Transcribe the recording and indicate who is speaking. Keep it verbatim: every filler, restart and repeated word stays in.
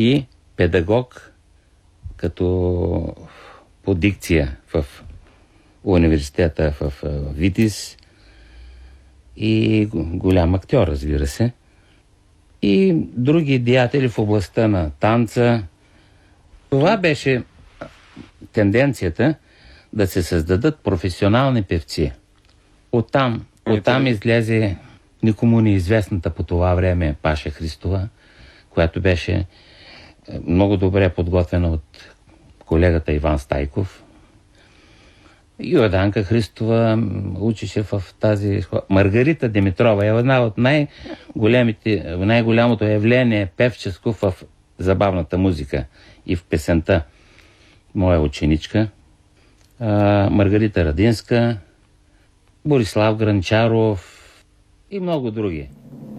Speaker 1: и педагог като по дикция в университета в Витис и голям актьор, разбира се. И други деятели в областта на танца. Това беше тенденцията да се създадат професионални певци. Оттам, оттам излезе никому неизвестната по това време Паша Христова, която беше много добре подготвена от колегата Иван Стайков. Йорданка Христова учеше в тази... Маргарита Димитрова е една от най-големите, най-голямото явление певческо в забавната музика и в песента. Моя ученичка. А, Маргарита Радинска, Борислав Гранчаров и много други.